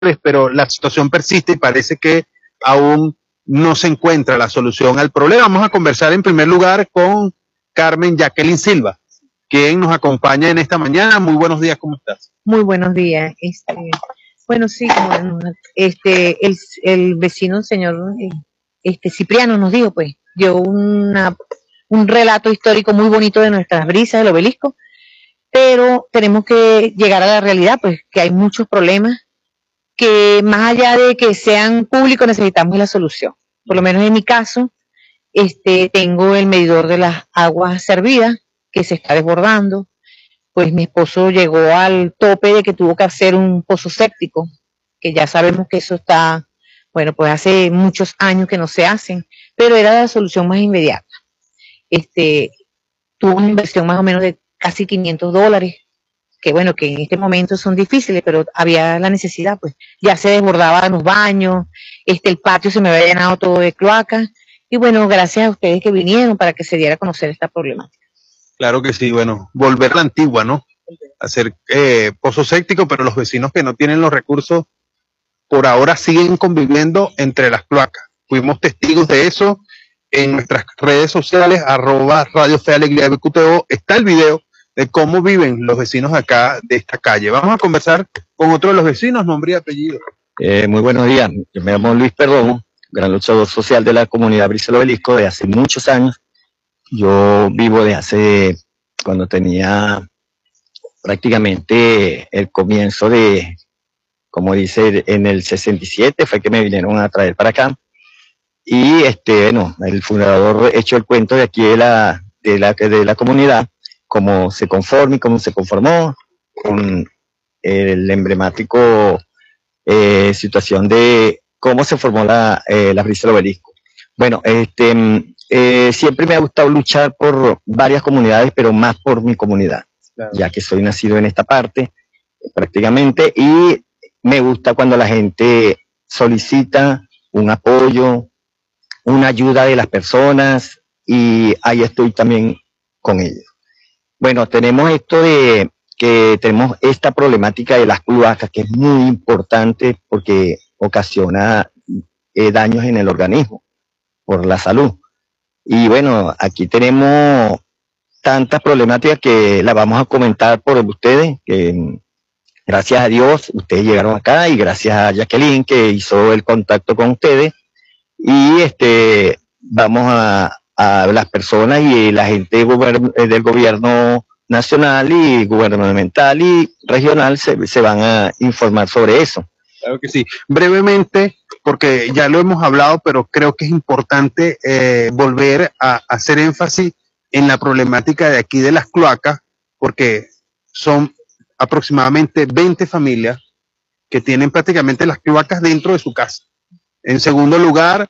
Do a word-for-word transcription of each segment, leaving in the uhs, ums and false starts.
pero la situación persiste y parece que aún no se encuentra la solución al problema. Vamos a conversar en primer lugar con Carmen Jacqueline Silva, quien nos acompaña en esta mañana. Muy buenos días, ¿cómo estás? Muy buenos días. Este, bueno, sí, bueno, este, el, el vecino, señor este, Cipriano, nos dijo, pues, dio una, un relato histórico muy bonito de nuestras brisas del obelisco, pero tenemos que llegar a la realidad, pues, que hay muchos problemas, que más allá de que sean públicos, necesitamos la solución. Por lo menos en mi caso, este, tengo el medidor de las aguas servidas, que se está desbordando. Pues mi esposo llegó al tope de que tuvo que hacer un pozo séptico, que ya sabemos que eso está, bueno, pues hace muchos años que no se hacen, pero era la solución más inmediata. Este, tuvo una inversión más o menos de casi quinientos dólares, que bueno, que en este momento son difíciles, pero había la necesidad, pues ya se desbordaban los baños, este, el patio se me había llenado todo de cloacas, y bueno, gracias a ustedes que vinieron para que se diera a conocer esta problemática. Claro que sí, bueno, volver a la antigua, ¿no? Hacer eh, pozo séptico, pero los vecinos que no tienen los recursos por ahora siguen conviviendo entre las cloacas. Fuimos testigos de eso en nuestras redes sociales, arroba Radio Fe Alegría B Q T O, está el video de cómo viven los vecinos acá de esta calle. Vamos a conversar con otro de los vecinos, nombre y apellido. Eh, muy buenos días, yo me llamo Luis Perdomo, gran luchador social de la comunidad Brisa del Obelisco de hace muchos años. Yo vivo de hace, cuando tenía prácticamente el comienzo de, como dice, en el sesenta y siete fue que me vinieron a traer para acá. Y este, bueno, el fundador echó el cuento de aquí de la, de la, de la comunidad, cómo se conformó y cómo se conformó con el emblemático eh, situación de cómo se formó la, eh, la Brisa del Obelisco. Bueno, este, eh, siempre me ha gustado luchar por varias comunidades, pero más por mi comunidad, claro, ya que soy nacido en esta parte prácticamente, y me gusta cuando la gente solicita un apoyo, una ayuda de las personas, y ahí estoy también con ellos. Bueno, tenemos esto de que tenemos esta problemática de las cloacas, que es muy importante porque ocasiona eh, daños en el organismo por la salud. Y bueno, aquí tenemos tantas problemáticas que las vamos a comentar por ustedes, que gracias a Dios ustedes llegaron acá, y gracias a Jacqueline que hizo el contacto con ustedes, y este vamos a, a las personas y la gente del gobierno nacional y gubernamental y regional se, se van a informar sobre eso. Claro que sí. Brevemente, porque ya lo hemos hablado, pero creo que es importante eh, volver a, a hacer énfasis en la problemática de aquí de las cloacas, porque son aproximadamente veinte familias que tienen prácticamente las cloacas dentro de su casa. En segundo lugar,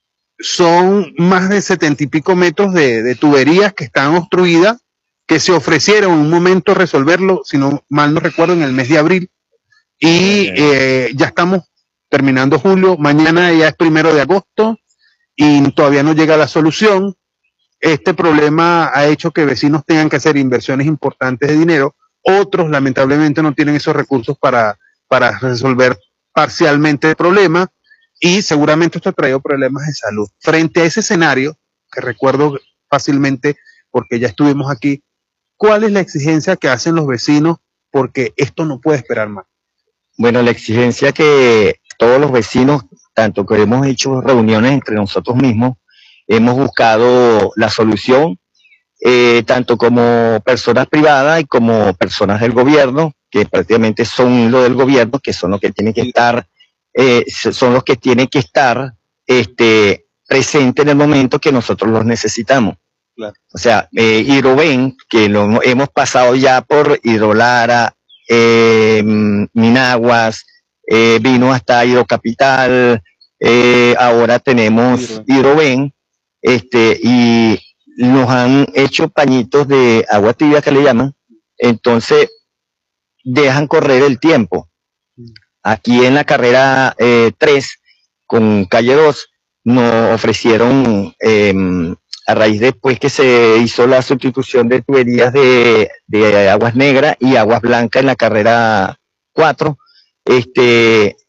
son más de setenta y pico metros de, de tuberías que están obstruidas, que se ofrecieron en un momento resolverlo, si no mal no recuerdo, en el mes de abril, y eh, ya estamos terminando julio, mañana ya es primero de agosto, y todavía no llega la solución. Este problema ha hecho que vecinos tengan que hacer inversiones importantes de dinero, otros lamentablemente no tienen esos recursos para, para resolver parcialmente el problema, y seguramente esto ha traído problemas de salud. Frente a ese escenario, que recuerdo fácilmente porque ya estuvimos aquí, ¿cuál es la exigencia que hacen los vecinos? Porque esto no puede esperar más. Bueno, la exigencia que todos los vecinos, tanto que hemos hecho reuniones entre nosotros mismos, hemos buscado la solución, eh, tanto como personas privadas y como personas del gobierno, que prácticamente son lo del gobierno, que son los que tienen que estar, eh, son los que tienen que estar este, presentes en el momento que nosotros los necesitamos. Claro. O sea, eh, Hidroven, que lo hemos pasado ya por Hidrolara, eh, Minaguas, eh, vino hasta Hidrocapital, eh, ahora tenemos Hidroven, este, y nos han hecho pañitos de agua tibia que le llaman, entonces dejan correr el tiempo. Aquí en la carrera eh, tres, con calle dos, nos ofrecieron, eh, a raíz de pues, que se hizo la sustitución de tuberías de, de aguas negras y aguas blancas en la carrera cuatro, este,